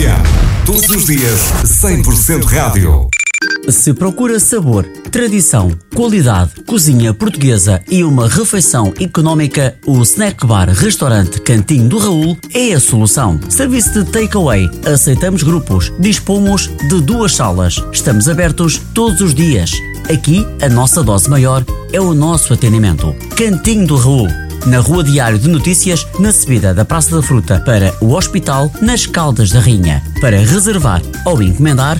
FM. Todos os dias, 100% rádio. Se procura sabor, tradição, qualidade, cozinha portuguesa e uma refeição económica, o Snack Bar Restaurante Cantinho do Raul é a solução. Serviço de takeaway, aceitamos grupos, dispomos de 2 salas, estamos abertos todos os dias. Aqui, a nossa dose maior é o nosso atendimento. Cantinho do Raul, na Rua Diário de Notícias, na subida da Praça da Fruta para o Hospital, nas Caldas da Rainha. Para reservar ou encomendar,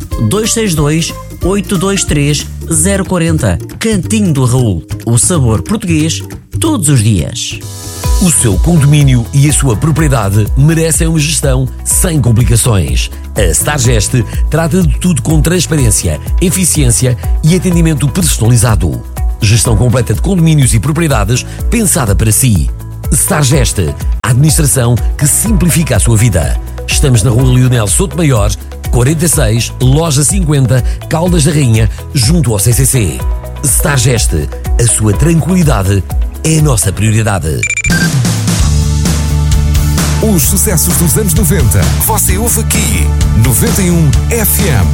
262-823-040. Cantinho do Raul, o sabor português, todos os dias. O seu condomínio e a sua propriedade merecem uma gestão sem complicações. A Stargest trata de tudo com transparência, eficiência e atendimento personalizado. Gestão completa de condomínios e propriedades pensada para si. Stargest, a administração que simplifica a sua vida. Estamos na Rua Leonel Souto Maior, 46, Loja 50, Caldas da Rainha, junto ao CCC. Stargest, a sua tranquilidade é a nossa prioridade. Os sucessos dos anos 90, você ouve aqui, 91 FM.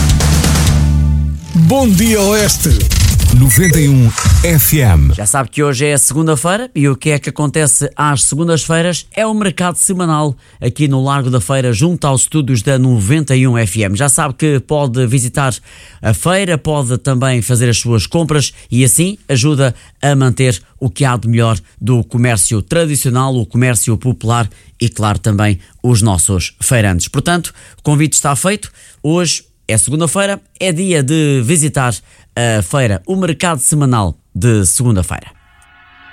Bom dia, Oeste. 91 FM. Já sabe que hoje é a segunda-feira e o que é que acontece às segundas-feiras é o mercado semanal aqui no Largo da Feira, junto aos estúdios da 91 FM. Já sabe que pode visitar a feira, pode também fazer as suas compras e assim ajuda a manter o que há de melhor do comércio tradicional, o comércio popular e, claro, também os nossos feirantes. Portanto, o convite está feito. Hoje é segunda-feira, é dia de visitar a feira, o mercado semanal de segunda-feira.